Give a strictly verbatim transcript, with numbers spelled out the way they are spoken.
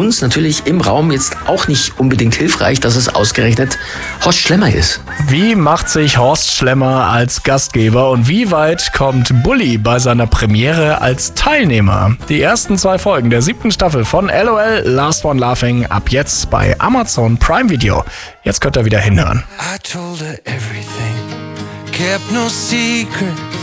uns natürlich im Raum jetzt auch nicht unbedingt hilfreich, dass es ausgerechnet Horst Schlemmer ist. Wie macht sich Horst Schlemmer als Gastgeber und wie weit kommt Bully bei seiner Premiere als Teilnehmer? Die ersten zwei Folgen der siebten Staffel von LOL Last One Laughing ab jetzt bei Amazon Prime Video. Jetzt könnt ihr wieder hinhören. I told her everything, kept no secret.